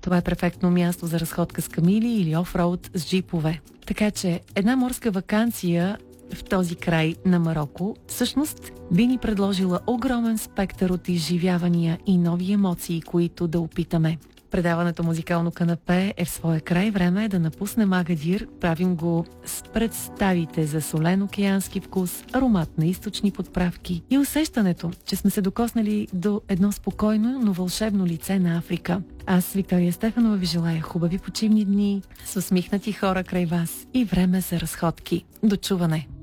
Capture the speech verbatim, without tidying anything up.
Това е перфектно място за разходка с камили или офроуд с джипове. Така че една морска ваканция в този край на Мароко всъщност би ни предложила огромен спектър от изживявания и нови емоции, които да опитаме. Предаването Музикално канапе е в своя край. Време е да напуснем Агадир. Правим го с представите за солен океански вкус, аромат на източни подправки и усещането, че сме се докоснали до едно спокойно, но вълшебно лице на Африка. Аз, Виктория Стефанова, ви желая хубави почивни дни, с усмихнати хора край вас и време за разходки. До чуване!